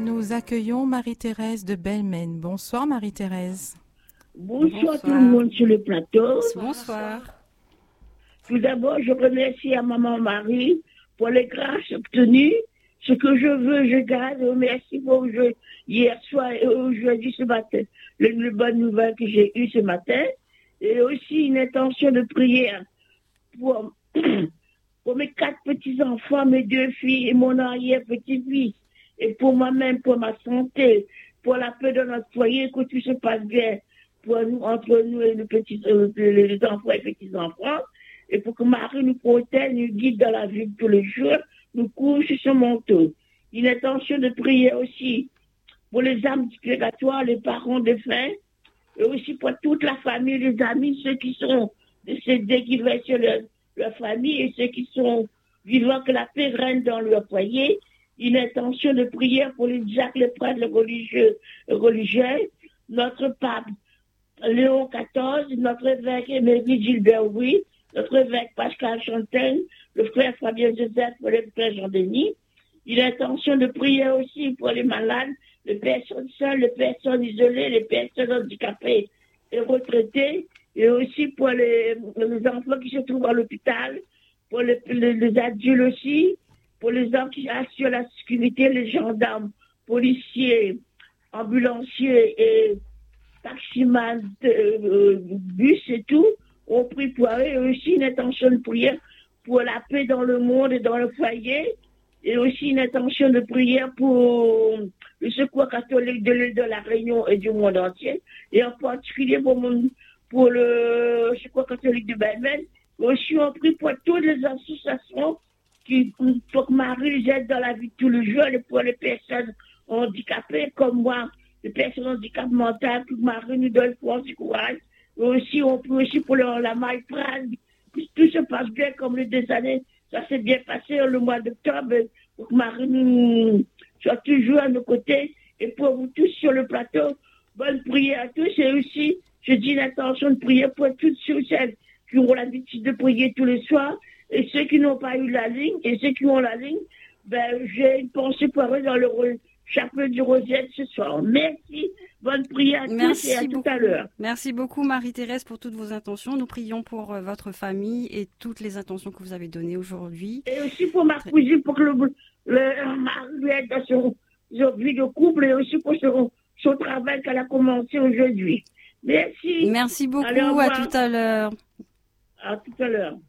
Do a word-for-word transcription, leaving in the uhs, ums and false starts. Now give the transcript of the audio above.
nous accueillons Marie-Thérèse de Belmen. Bonsoir Marie-Thérèse. Bonsoir, Bonsoir tout le monde sur le plateau. Bonsoir. Tout d'abord, je remercie à Maman Marie pour les grâces obtenues. Ce que je veux, je garde. Merci pour je, hier soir et aujourd'hui ce matin. Les, les bonnes nouvelles que j'ai eues ce matin. Et aussi une intention de prière pour, pour mes quatre petits-enfants, mes deux filles et mon arrière-petit-fils. Et pour moi-même, pour ma santé, pour la paix de notre foyer, que tout se passe bien pour nous, entre nous et les, petits, euh, les enfants et petits-enfants. Et pour que Marie nous protège, nous guide dans la vie de tous les jours, nous couche sur son manteau. Une intention de prière aussi pour les âmes du purgatoire, les parents défunts, et aussi pour toute la famille, les amis, ceux qui sont décédés, qui veillent sur leur, leur famille, et ceux qui sont vivants, que la paix règne dans leur foyer. Une intention de prière pour les diacres, les prêtres, les religieux, les religieux, notre pape Léon quatorze, notre évêque émérite Gilbert Louis, notre évêque Pascal Chantel, le frère Fabien Joseph, pour le frère Jean-Denis. Une intention de prière aussi pour les malades, les personnes seules, les personnes isolées, les personnes handicapées et retraitées, et aussi pour les, les enfants qui se trouvent à l'hôpital, pour les, les, les adultes aussi, pour les gens qui assurent la sécurité, les gendarmes, policiers, ambulanciers et taximans, euh, bus et tout. On prie pour eux, et aussi une intention de prière pour la paix dans le monde et dans le foyer, et aussi une intention de prière pour le secours catholique de l'île de la Réunion et du monde entier, et en particulier pour, mon, pour le secours catholique de Belmen. Aussi, on prie pour toutes les associations qui, pour que Marie les aide dans la vie de tous les jours, et pour les personnes handicapées comme moi, les personnes handicapées mentales, que Marie nous donne force et courage. Et aussi, on prie aussi pour le, la maltraitance. Tout se passe bien comme les deux années. Ça s'est bien passé le mois d'octobre, pour que Marie nous soit toujours à nos côtés. Et pour vous tous sur le plateau, bonne prière à tous. Et aussi, je dis l'intention de prier pour toutes celles qui ont l'habitude de prier tous les soirs. Et ceux qui n'ont pas eu la ligne, et ceux qui ont la ligne, ben, j'ai une pensée pour eux dans le chapelet du Rosette ce soir. Merci, bonne prière à Merci tous et à beaucoup. tout à l'heure. Merci beaucoup Marie-Thérèse pour toutes vos intentions. Nous prions pour euh, votre famille et toutes les intentions que vous avez données aujourd'hui. Et aussi pour ma cousine, pour que le, le mari aide dans son, son vie de couple, et aussi pour son, son travail qu'elle a commencé aujourd'hui. Merci. Merci beaucoup, Allez, à tout à l'heure. À tout à l'heure.